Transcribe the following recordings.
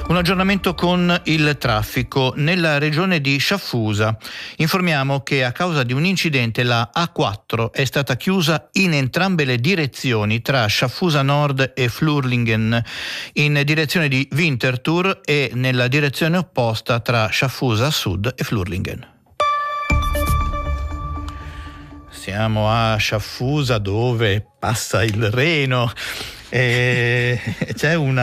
Un aggiornamento con il traffico nella regione di Sciaffusa. Informiamo che a causa di un incidente la A4 è stata chiusa in entrambe le direzioni tra Sciaffusa Nord e Flurlingen, in direzione di Winterthur e nella direzione opposta tra Sciaffusa Sud e Flurlingen. Siamo a Sciaffusa dove passa il Reno. C'è un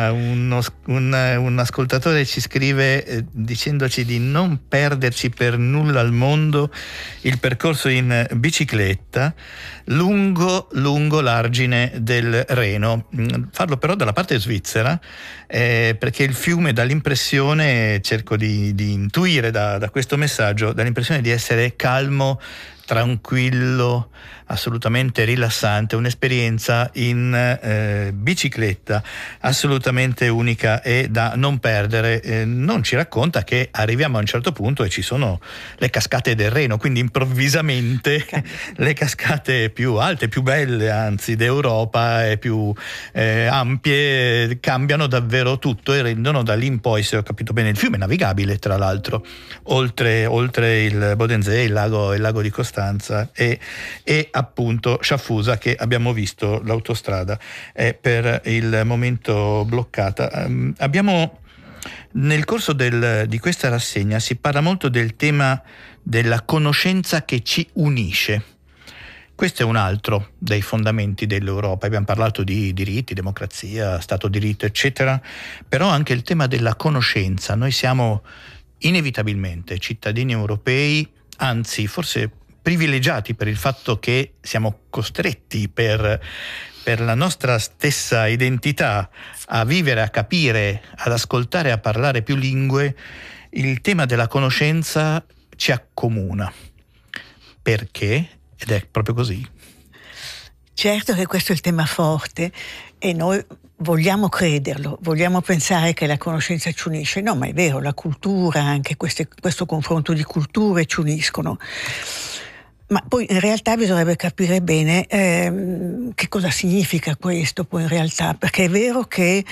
ascoltatore ci scrive dicendoci di non perderci per nulla al mondo il percorso in bicicletta lungo l'argine del Reno, farlo però dalla parte svizzera, perché il fiume dà l'impressione, cerco di intuire da questo messaggio, dà l'impressione di essere calmo, tranquillo, assolutamente rilassante, un'esperienza in bicicletta assolutamente unica e da non perdere. Non ci racconta che arriviamo a un certo punto e ci sono le cascate del Reno, quindi improvvisamente le cascate più alte, più belle anzi d'Europa e più ampie cambiano davvero tutto e rendono da lì in poi, se ho capito bene, il fiume navigabile, tra l'altro, oltre il Bodensee, il lago di Costanza e appunto Sciaffusa, che abbiamo visto l'autostrada è per il momento bloccata. Abbiamo nel corso di questa rassegna si parla molto del tema della conoscenza che ci unisce. Questo è un altro dei fondamenti dell'Europa. Abbiamo parlato di diritti, democrazia, Stato di diritto, eccetera, però anche il tema della conoscenza. Noi siamo inevitabilmente cittadini europei, anzi forse privilegiati per il fatto che siamo costretti per la nostra stessa identità a vivere, a capire, ad ascoltare, a parlare più lingue. Il tema della conoscenza ci accomuna. Perché? Ed è proprio così. Certo che questo è il tema forte e noi vogliamo crederlo, vogliamo pensare che la conoscenza ci unisce. No, ma è vero, la cultura, anche questo confronto di culture ci uniscono. Ma poi in realtà bisognerebbe capire bene che cosa significa questo poi in realtà, perché è vero che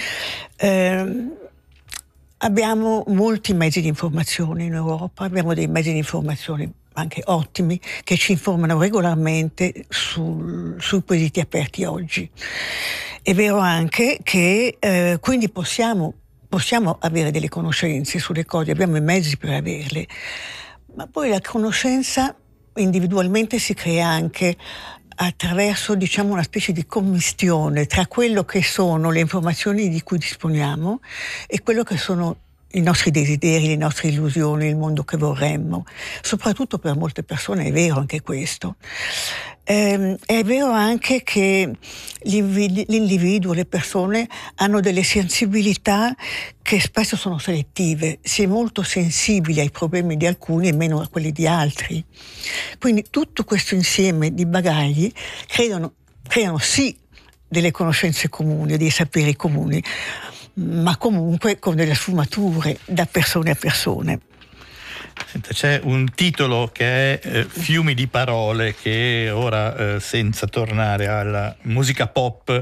abbiamo molti mezzi di informazione in Europa, abbiamo dei mezzi di informazione anche ottimi che ci informano regolarmente sui quesiti aperti oggi. È vero anche che quindi possiamo avere delle conoscenze sulle cose, abbiamo i mezzi per averle, ma poi la conoscenza individualmente si crea anche attraverso, diciamo, una specie di commistione tra quello che sono le informazioni di cui disponiamo e quello che sono i nostri desideri, le nostre illusioni, il mondo che vorremmo. Soprattutto per molte persone è vero anche questo. È vero anche che l'individuo, le persone hanno delle sensibilità che spesso sono selettive, si è molto sensibili ai problemi di alcuni e meno a quelli di altri. Quindi tutto questo insieme di bagagli creano sì delle conoscenze comuni, dei saperi comuni, ma comunque con delle sfumature da persone a persone. Senta, c'è un titolo che è Fiumi di parole, che ora, senza tornare alla musica pop,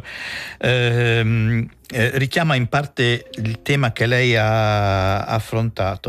richiama in parte il tema che lei ha affrontato.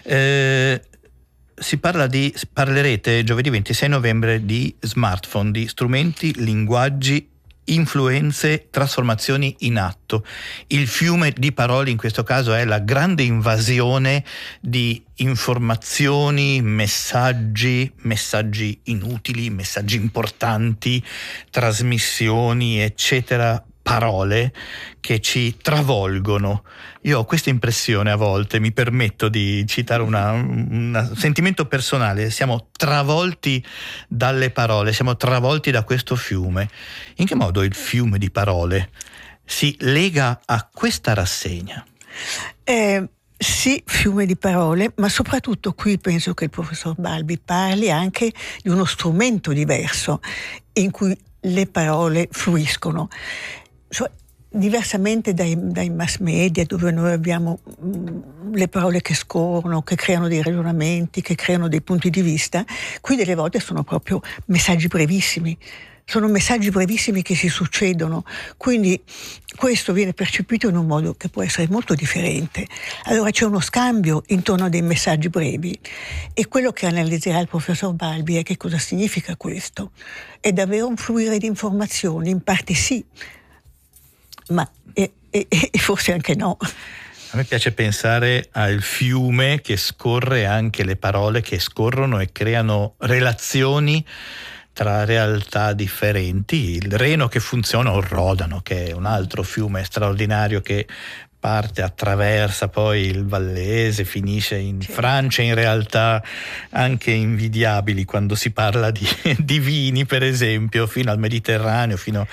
Parlerete giovedì 26 novembre di smartphone, di strumenti, linguaggi, influenze, trasformazioni in atto. Il fiume di parole in questo caso è la grande invasione di informazioni, messaggi inutili, messaggi importanti, trasmissioni, eccetera, parole che ci travolgono. Io ho questa impressione a volte, mi permetto di citare un sentimento personale, siamo travolti dalle parole, siamo travolti da questo fiume. In che modo il fiume di parole si lega a questa rassegna? Sì, fiume di parole, ma soprattutto qui penso che il professor Balbi parli anche di uno strumento diverso in cui le parole fluiscono. Diversamente dai mass media, dove noi abbiamo le parole che scorrono, che creano dei ragionamenti, che creano dei punti di vista, qui delle volte sono proprio messaggi brevissimi, sono messaggi brevissimi che si succedono, quindi questo viene percepito in un modo che può essere molto differente. Allora c'è uno scambio intorno a dei messaggi brevi, e quello che analizzerà il professor Balbi è che cosa significa questo. È davvero un fluire di informazioni? In parte sì, ma forse anche no. A me piace pensare al fiume che scorre, anche le parole che scorrono e creano relazioni tra realtà differenti. Il Reno che funziona, o il Rodano, che è un altro fiume straordinario che parte, attraversa poi il Vallese, finisce in Francia, in realtà anche invidiabili quando si parla di vini, per esempio, fino al Mediterraneo, fino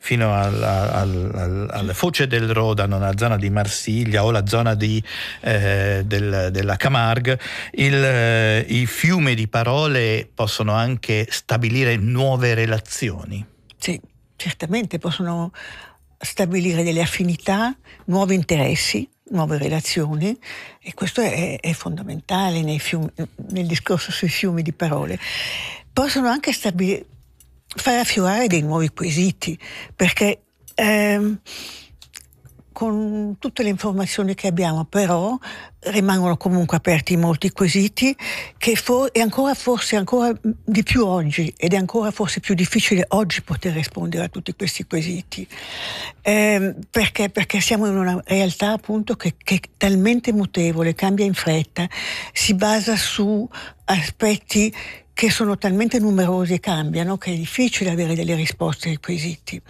alle foce del Rodano, nella zona di Marsiglia o la zona della Camargue. I fiumi di parole possono anche stabilire nuove relazioni. Sì, certamente possono stabilire delle affinità, nuovi interessi, nuove relazioni, e questo è fondamentale nel discorso sui fiumi di parole. Possono anche far affiorare dei nuovi quesiti, perché con tutte le informazioni che abbiamo, però rimangono comunque aperti molti quesiti, che forse ancora di più oggi, ed è ancora forse più difficile oggi poter rispondere a tutti questi quesiti, perché siamo in una realtà appunto che è talmente mutevole, cambia in fretta, si basa su aspetti che sono talmente numerosi e cambiano, che è difficile avere delle risposte ai quesiti.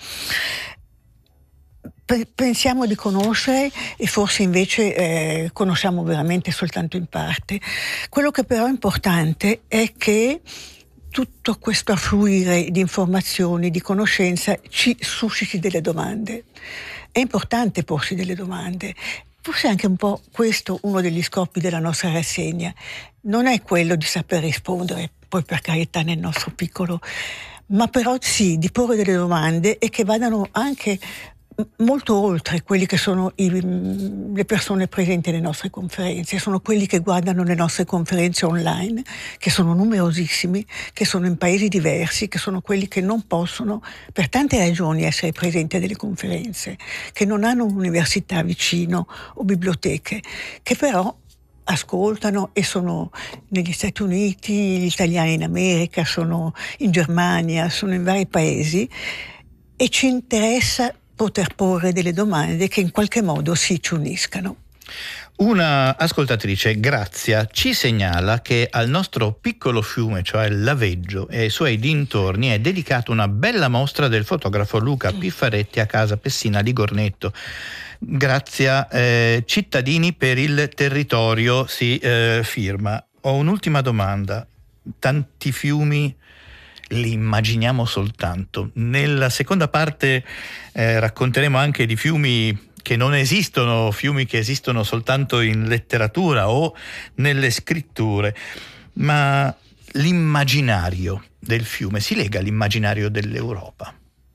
Pensiamo di conoscere, e forse invece conosciamo veramente soltanto in parte. Quello che però è importante è che tutto questo affluire di informazioni, di conoscenza, ci susciti delle domande. È importante porsi delle domande. Forse anche un po' questo uno degli scopi della nostra rassegna. Non è quello di saper rispondere, poi per carità nel nostro piccolo, ma però sì, di porre delle domande, e che vadano anche molto oltre quelli che sono le persone presenti nelle nostre conferenze. Sono quelli che guardano le nostre conferenze online, che sono numerosissimi, che sono in paesi diversi, che sono quelli che non possono per tante ragioni essere presenti a delle conferenze, che non hanno un'università vicino o biblioteche, che però ascoltano, e sono negli Stati Uniti, gli italiani in America, sono in Germania, sono in vari paesi, e ci interessa poter porre delle domande che in qualche modo ci uniscano. Una ascoltatrice, Grazia, ci segnala che al nostro piccolo fiume, cioè il Laveggio, e ai suoi dintorni è dedicata una bella mostra del fotografo Luca Piffaretti a casa Pessina di Gornetto. Grazia, cittadini per il territorio, si firma. Ho un'ultima domanda. Tanti fiumi li immaginiamo soltanto. Nella seconda parte racconteremo anche di fiumi che non esistono, fiumi che esistono soltanto in letteratura o nelle scritture, ma l'immaginario del fiume si lega all'immaginario dell'Europa?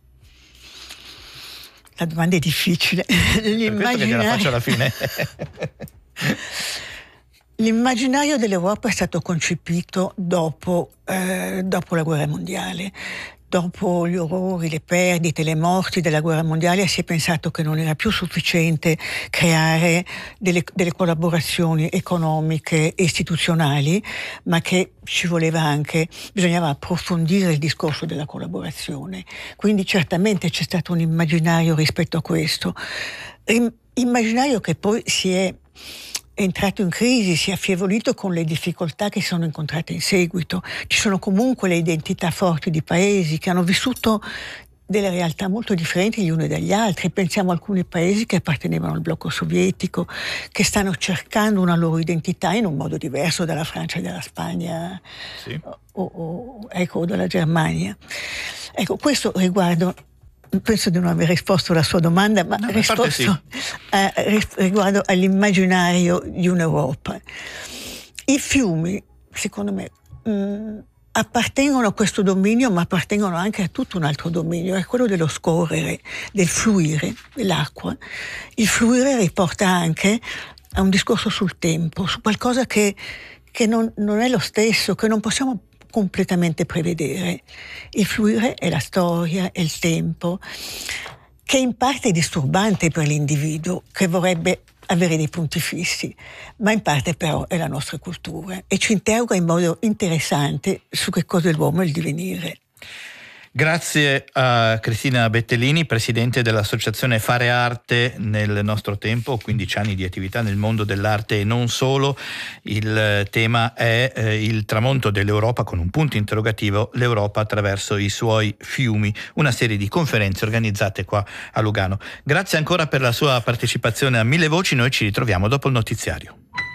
La domanda è difficile. Per questo che gliela faccio alla fine. L'immaginario dell'Europa è stato concepito dopo la guerra mondiale. Dopo gli orrori, le perdite, le morti della guerra mondiale, si è pensato che non era più sufficiente creare delle collaborazioni economiche e istituzionali, ma che bisognava approfondire il discorso della collaborazione. Quindi certamente c'è stato un immaginario rispetto a questo. Immaginario che poi è entrato in crisi, si è affievolito con le difficoltà che si sono incontrate in seguito. Ci sono comunque le identità forti di paesi che hanno vissuto delle realtà molto differenti gli uni dagli altri. Pensiamo a alcuni paesi che appartenevano al blocco sovietico, che stanno cercando una loro identità in un modo diverso dalla Francia e dalla Spagna, sì, o dalla Germania. Ecco, questo penso di non aver risposto alla sua domanda, ma riguardo all'immaginario di un'Europa. I fiumi, secondo me, appartengono a questo dominio, ma appartengono anche a tutto un altro dominio, è quello dello scorrere, del fluire dell'acqua. Il fluire riporta anche a un discorso sul tempo, su qualcosa che non è lo stesso, che non possiamo completamente prevedere. Il fluire è la storia, è il tempo, che in parte è disturbante per l'individuo, che vorrebbe avere dei punti fissi, ma in parte però è la nostra cultura e ci interroga in modo interessante su che cosa è l'uomo e il divenire. Grazie a Cristina Bettellini, presidente dell'associazione Fare Arte nel nostro tempo, 15 anni di attività nel mondo dell'arte e non solo. Il tema è il tramonto dell'Europa con un punto interrogativo, l'Europa attraverso i suoi fiumi, una serie di conferenze organizzate qua a Lugano. Grazie ancora per la sua partecipazione a Mille Voci, noi ci ritroviamo dopo il notiziario.